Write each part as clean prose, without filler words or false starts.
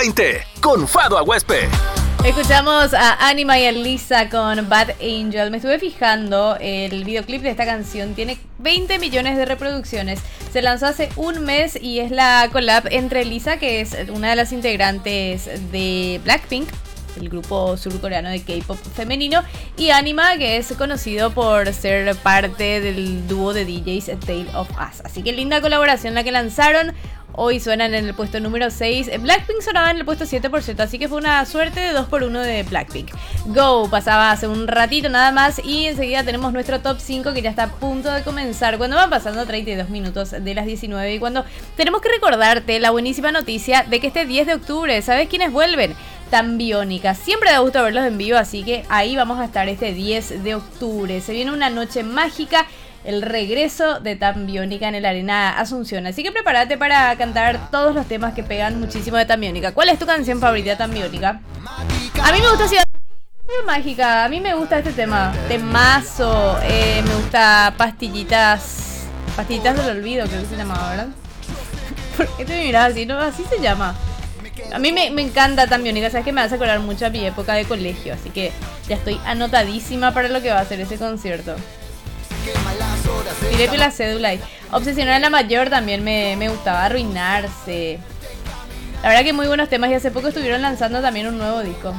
20 con Fado Aguespe. Escuchamos a Anima y a Lisa con Bad Angel. Me estuve fijando, el videoclip de esta canción tiene 20 millones de reproducciones. Se lanzó hace un mes y es la collab entre Lisa, que es una de las integrantes de Blackpink, el grupo surcoreano de K-pop femenino, y Anima, que es conocido por ser parte del dúo de DJs Tale of Us. Así que linda colaboración la que lanzaron. Hoy suenan en el puesto número 6. Blackpink sonaba en el puesto 7%, así que fue una suerte de 2x1 de Blackpink. Go pasaba hace un ratito nada más y enseguida tenemos nuestro top 5 que ya está a punto de comenzar. Cuando van pasando 32 minutos de las 19 y cuando tenemos que recordarte la buenísima noticia de que este 10 de octubre, ¿sabes quiénes vuelven? Tan Biónica. Siempre da gusto verlos en vivo, así que ahí vamos a estar este 10 de octubre. Se viene una noche mágica. El regreso de Tan Biónica en el Arena Asunción. Así que prepárate para cantar todos los temas que pegan muchísimo de Tan Biónica. ¿Cuál es tu canción favorita de Tan Biónica? A mí me gusta Ciudad Mágica. A mí me gusta este tema. Temazo. Me gusta Pastillitas. Pastillitas del Olvido, creo que se llamaba, ¿verdad? ¿Por qué te miras así? No, así se llama. A mí me encanta Tan Biónica. Sabes que me hace acordar mucho a mi época de colegio. Así que ya estoy anotadísima para lo que va a ser ese concierto. Directo y la cédula ahí. Obsesionar en la mayor también me gustaba. Arruinarse. La verdad que muy buenos temas. Y hace poco estuvieron lanzando también un nuevo disco.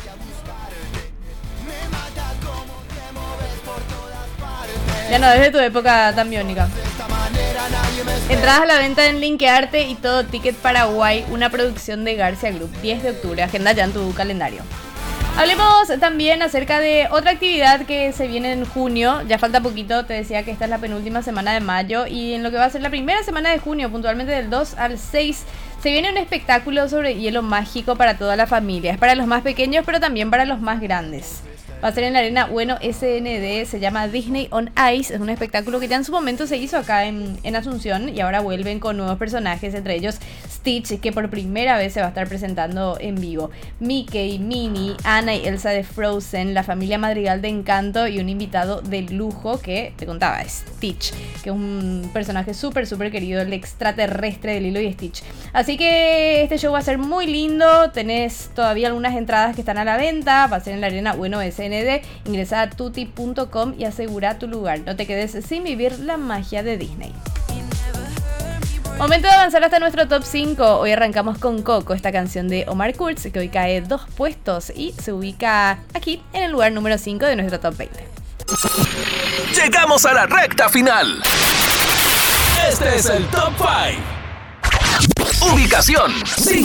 Ya no, desde tu época Tan Biónica. Entradas a la venta en Linkearte y Todo Ticket Paraguay. Una producción de Garcia Group. 10 de octubre. Agenda ya en tu calendario. Hablemos también acerca de otra actividad que se viene en junio. Ya falta poquito, te decía que esta es la penúltima semana de mayo. Y en lo que va a ser la primera semana de junio, puntualmente del 2 al 6, se viene un espectáculo sobre hielo mágico para toda la familia. Es para los más pequeños, pero también para los más grandes. Va a ser en la Arena Bueno SND, se llama Disney on Ice. Es un espectáculo que ya en su momento se hizo acá en Asunción y ahora vuelven con nuevos personajes, entre ellos Stitch, que por primera vez se va a estar presentando en vivo. Mickey, Minnie, Anna y Elsa de Frozen, la familia Madrigal de Encanto y un invitado de lujo que te contaba, Stitch, que es un personaje súper querido, el extraterrestre de Lilo y Stitch. Así que este show va a ser muy lindo. Tenés todavía algunas entradas que están a la venta. Va a ser en la Arena Bueno SND. Ingresa a tutti.com y asegura tu lugar. No te quedes sin vivir la magia de Disney. Momento de avanzar hasta nuestro top 5. Hoy arrancamos con Coco, esta canción de Omar Kurz, que hoy cae 2 puestos y se ubica aquí en el lugar número 5 de nuestro top 20. Llegamos a la recta final. Este es el top 5. Ubicación 5.